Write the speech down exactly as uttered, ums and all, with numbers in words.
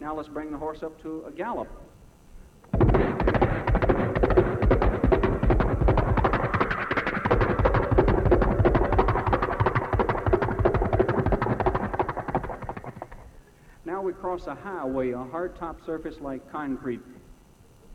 Now let's bring the horse up to a gallop. Now we cross a highway, a hard top surface like concrete.